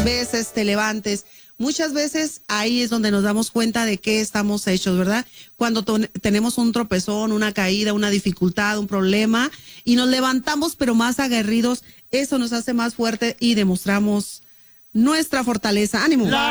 veces te levantes. Muchas veces ahí es donde nos damos cuenta de qué estamos hechos, ¿verdad? Cuando tenemos un tropezón, una caída, una dificultad, un problema, y nos levantamos pero más aguerridos, eso nos hace más fuerte y demostramos nuestra fortaleza. ¡Ánimo!